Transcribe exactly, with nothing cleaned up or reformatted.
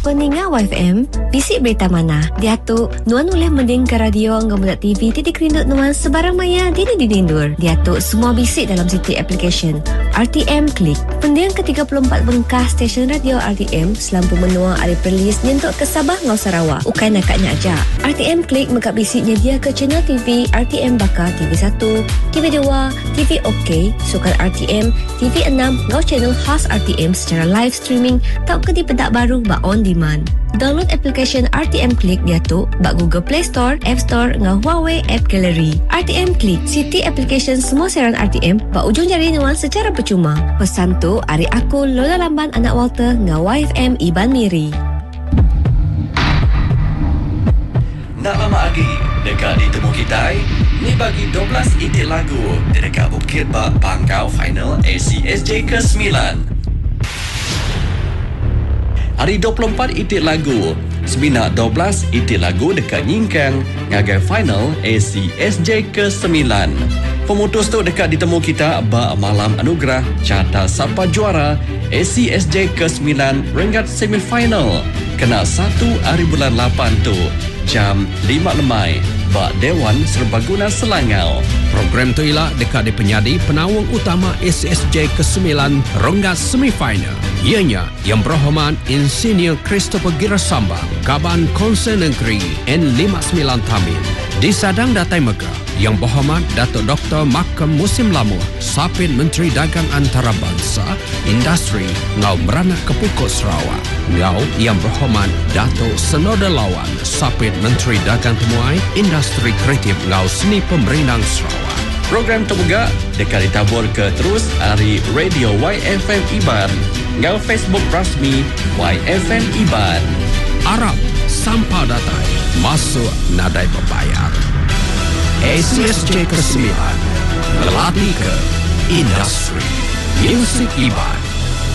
Peningat Y F M, bisik berita mana? Diatuk, nuan boleh mending ke radio ngau muda T V titik rindut nuan sebarang maya dini dinindur. Diatuk semua bisik dalam siti application R T M Click. Pendiang ke tiga puluh empat bengkah stesen radio R T M selampu menua ada perlis nyentuk ke Sabah ngau Sarawak. Ukai nakatnya aja. R T M Click mekak bisik nyedia ke channel T V R T M Bakar T V satu, T V dua, T V OK, Sukan R T M, T V enam ngau channel khas R T M secara live streaming tak ke di pedak baru ba on demand. Download application R T M Click diatuk bak Google Play Store, App Store ngau Huawei App Gallery. R T M Click, siti application semua siaran R T M bak ujung jari nuan secara percuma. Pesan tu ari aku Lola Lamban anak Walter ngau Y F M Iban Miri. Nak lama lagi dekat ditemu kita ni bagi dua belas itik lagu dekat Bukit Bak Pangkau final A C S J ke sembilan. Hari dua puluh empat itik lagu Sebinak dua belas itik lagu dekat Nyingkang ngagai final A C S J ke sembilan. Pemutus tu dekat ditemu kita bak malam anugerah carta siapa juara A C S J ke sembilan rengat semifinal kena satu hari bulan lapan tu jam lima lemai bak Dewan Serbaguna Selangau. Program tu ialah dekat di penyadi penawang utama A C S J ke sembilan renggat semifinal. Ianya Yang Berhormat Insinyur Christopher Girasambang, Kaban Konsen Negeri N lima puluh sembilan Tamil. Di Sadang Datai Megah, Yang Berhormat Datuk Doktor Makam Musim Lamuh, Sapit Menteri Dagang Antarabangsa, Industri ngau Meranak Kepukut Sarawak. Ngau Yang Berhormat Datuk Senoda Lawan, Sapit Menteri Dagang Temuai, Industri Kreatif ngau Seni Pemerintah Sarawak. Program terbuka dekat ditabur ke terus hari Radio Y F M Iban ngau Facebook rasmi Y F M Iban. Arab sampah datai masuk nadai berbayar. A C S J ke sembilan melatih ke industri. Music Iban.